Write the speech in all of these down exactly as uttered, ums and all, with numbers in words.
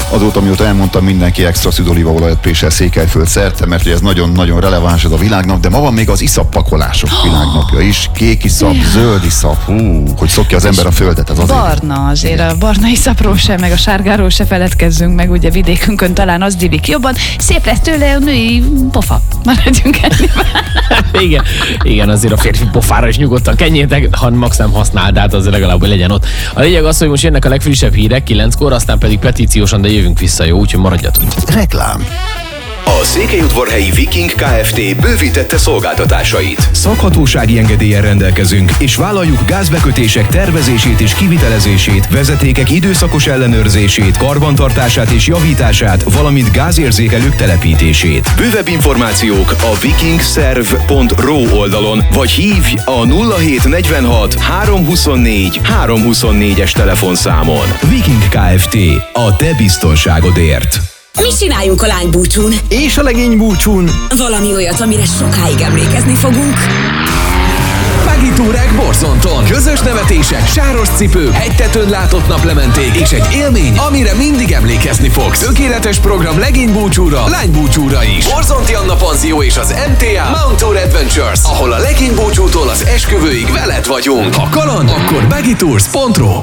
Azóta, mióta elmondtam, mindenki extra szüdolívaolajat présel Székelyföld szerte, mert ez nagyon-nagyon releváns ez a világnap, de ma van még az iszappakolások világnapja is. Kék iszap, zöld iszap, hú, hogy szokja az ember a földet, ez azért. Barna, azért a barna iszapról se, meg a sárgáról se feledkezzünk meg, ugye vidékünkön talán az dilik jobban. Szép lesz tőle a női pofa. Maradjunk enni. igen, igen, azért a férfi pofára is nyugodtan kenjétek, ha max nem használ, de hát az legalább legyen ott. A lényeg az, hogy most jönnek a legfrissebb hírek kilenckor, aztán pedig petíciósan, de jövünk vissza, jó, úgyhogy maradjatok. Reklám. A Székelyudvarhelyi Viking Kft. Bővítette szolgáltatásait. Szakhatósági engedéllyel rendelkezünk, és vállaljuk gázbekötések tervezését és kivitelezését, vezetékek időszakos ellenőrzését, karbantartását és javítását, valamint gázérzékelők telepítését. Bővebb információk a vikingszerv pont ro oldalon, vagy hívj a nulla hét negyvenhat háromszázhuszonnégy háromszázhuszonnégyes telefonszámon. Viking Kft. A te biztonságodért. Mit csináljunk a lánybúcsún? És a legénybúcsún? Valami olyat, amire sokáig emlékezni fogunk. Megitúrák Borzonton. Közös nevetések, sáros cipő, egy tetőn látott naplementék és egy élmény, amire mindig emlékezni fogsz. Tökéletes program legénybúcsúra, lánybúcsúra is. Borzonti Anna Panzió és az em té á Mount Tour Adventures, ahol a legénybúcsútól az esküvőig veled vagyunk. Ha kaland, akkor megitours pont ro.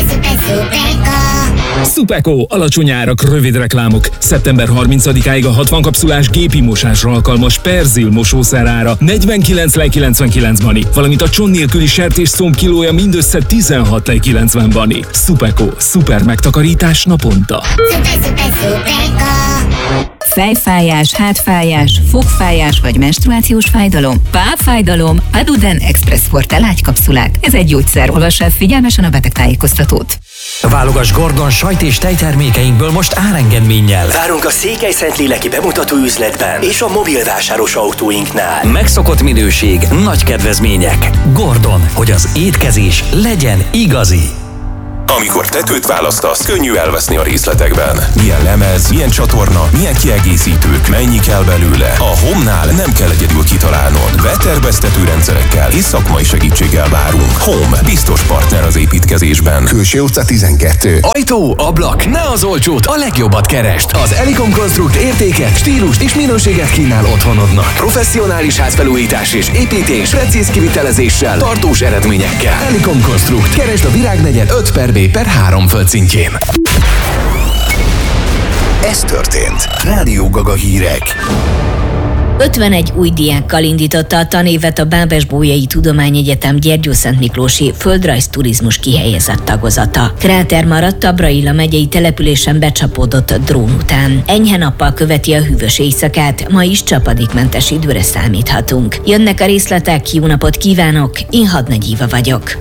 Supeko, alacsony árak, rövid reklámok. szeptember harmincadikáig a hatvan kapszulás gépi mosásra alkalmas Perzil mosószer ára negyvenkilenc lej kilencvenkilenc bani, valamint a cson nélküli sertésszomb kilója mindössze tizenhat lej kilencven bani. Supeko, szuper megtakarítás naponta. Fejfájás, hátfájás, fogfájás vagy menstruációs fájdalom? Pápfájdalom? Aduden Express Forte lágykapszulák. Ez egy gyógyszer. Olvass el figyelmesen a betegtájékoztatót. Válogass Gordon sajt és tejtermékeinkből most árengedménnyel. Várunk a Székelyszentéleki bemutató üzletben és a mobilvásáros autóinknál. Megszokott minőség, nagy kedvezmények. Gordon, hogy az étkezés legyen igazi. Amikor tetőt választasz, könnyű elveszni a részletekben. Milyen lemez, milyen csatorna, milyen kiegészítők, mennyi kell belőle. A Home-nál nem kell egyedül kitalálnod. Veterbeztető rendszerekkel és szakmai segítséggel várunk. Home, biztos partner az építkezésben. Külső utca tizenkettő. Ajtó, ablak, ne az olcsót, a legjobbat kerest. Az Elikon Construct értéket, stílust és minőséget kínál otthonodnak. Professzionális házfelújítás és építés, precíz kivitelezéssel, tartós eredményekkel. Elikon Construct. Keresd a Virágnegyed öt per B per három földszintjén. Ez történt. Rádió Gaga hírek. ötvenegy új diákkal indította a tanévet a Bábes-Bolyai Tudományegyetem Gyergyószentmiklósi földrajzturizmus kihelyezett tagozata. Kráter maradt a Braila megyei településen becsapódott drón után. Enyhe nappal követi a hűvös éjszakát, ma is csapadékmentes időre számíthatunk. Jönnek a részletek, jó napot kívánok, én Hadnagy Éva vagyok.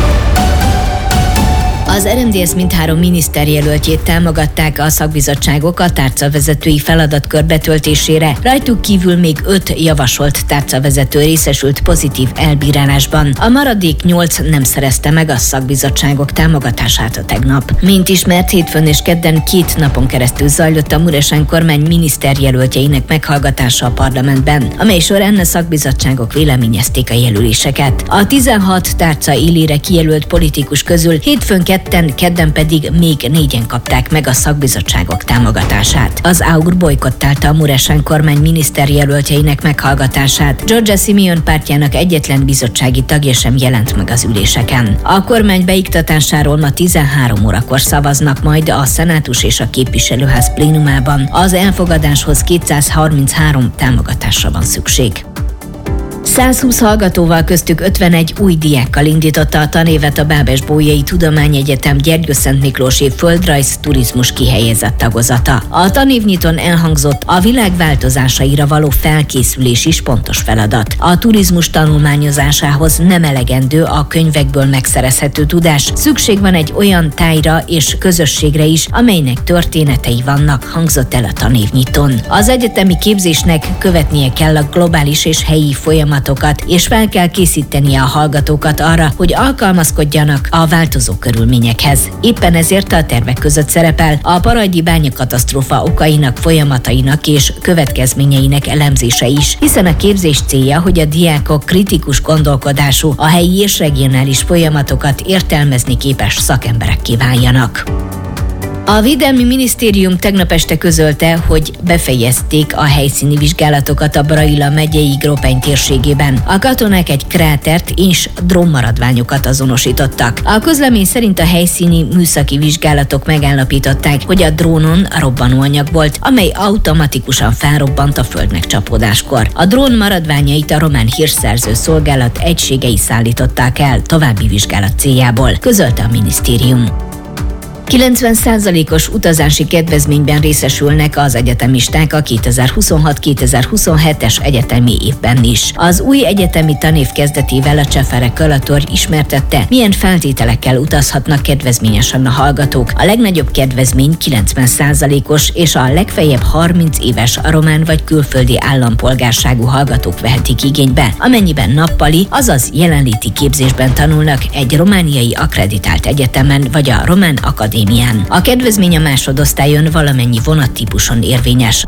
Az er em dé es mindhárom miniszterjelöltjét támogatták a szakbizottságok a tárcavezetői feladatkör betöltésére. Rajtuk kívül még öt javasolt tárcavezető részesült pozitív elbírálásban. A maradék nyolc nem szerezte meg a szakbizottságok támogatását a tegnap. Mint ismert, hétfőn és kedden két napon keresztül zajlott a Muresan kormány miniszterjelöltjeinek meghallgatása a parlamentben, amely során a szakbizottságok véleményezték a jelöléseket. A tizenhat tárca élére kijelölt politikus közül hétfőn ketten, kedden pedig még négyen kapták meg a szakbizottságok támogatását. Az á u gé bojkottálta a Muresan kormány miniszterjelöltjeinek meghallgatását. Giorgia Simeon pártjának egyetlen bizottsági tagja sem jelent meg az üléseken. A kormány beiktatásáról ma tizenhárom órakor szavaznak majd a Szenátus és a Képviselőház plénumában. Az elfogadáshoz kétszázharminchárom támogatásra van szükség. százhúsz hallgatóval, köztük ötvenegy új diákkal indította a tanévet a Bábes-Bolyai Tudományegyetem Gyergyószentmiklósi földrajzturizmus kihelyezett tagozata. A tanévnyiton elhangzott, a világ változásaira való felkészülés is pontos feladat. A turizmus tanulmányozásához nem elegendő a könyvekből megszerezhető tudás, szükség van egy olyan tájra és közösségre is, amelynek történetei vannak, hangzott el a tanévnyiton. Az egyetemi képzésnek követnie kell a globális és helyi folyamatokat, és fel kell készítenie a hallgatókat arra, hogy alkalmazkodjanak a változó körülményekhez. Éppen ezért a tervek között szerepel a Paraggyi bányakatasztrófa okainak, folyamatainak és következményeinek elemzése is, hiszen a képzés célja, hogy a diákok kritikus gondolkodású, a helyi és regionális folyamatokat értelmezni képes szakemberekké váljanak. A Védelmi Minisztérium tegnap este közölte, hogy befejezték a helyszíni vizsgálatokat a Braila megyei Gropeny térségében. A katonák egy krátert és drónmaradványokat azonosítottak. A közlemény szerint a helyszíni műszaki vizsgálatok megállapították, hogy a drónon robbanóanyag volt, amely automatikusan felrobbant a földnek csapódáskor. A drón maradványait a román hírszerző szolgálat egységei szállították el további vizsgálat céljából, közölte a minisztérium. kilencven százalékos utazási kedvezményben részesülnek az egyetemisták a kétezer-huszonhat kétezer-huszonhetes egyetemi évben is. Az új egyetemi tanév kezdetével a Csefere Kalator ismertette, milyen feltételekkel utazhatnak kedvezményesen a hallgatók. A legnagyobb kedvezmény kilencven százalékos és a legfeljebb harminc éves a román vagy külföldi állampolgárságú hallgatók vehetik igénybe, amennyiben nappali, azaz jelenléti képzésben tanulnak egy romániai akkreditált egyetemen vagy a román akadémián. A kedvezmény a másodosztályon valamennyi vonattípuson érvényes.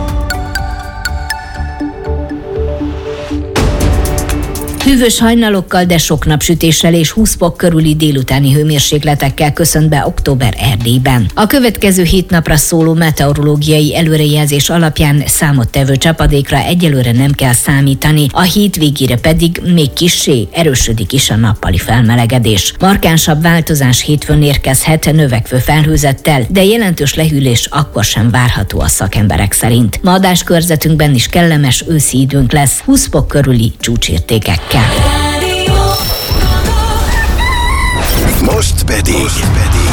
Hűvös hajnalokkal, de sok napsütéssel és húsz fok körüli délutáni hőmérsékletekkel köszönt be október Erdélyben. A következő hét napra szóló meteorológiai előrejelzés alapján számottevő csapadékra egyelőre nem kell számítani, a hétvégére pedig még kissé erősödik is a nappali felmelegedés. Markánsabb változás hétfőn érkezhet növekvő felhőzettel, de jelentős lehűlés akkor sem várható a szakemberek szerint. Ma adáskörzetünkben is kellemes őszi időnk lesz, húsz fok körüli csúcsértékekkel. Most pedig, Most pedig